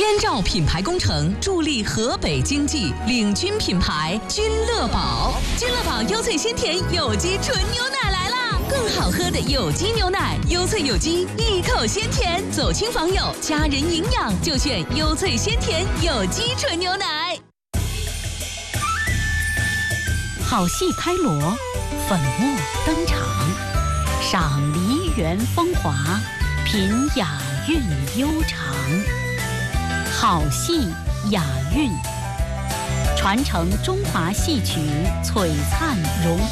燕赵品牌工程助力河北经济，领军品牌君乐宝。君乐宝优萃鲜甜有机纯牛奶来啦！更好喝的有机牛奶，优萃有机，一口鲜甜，走亲访友，家人营养就选优萃鲜甜有机纯牛奶。 好戏开锣，粉墨登场，赏梨园风华，品雅韵悠长。好戏雅韵，传承中华戏曲璀璨荣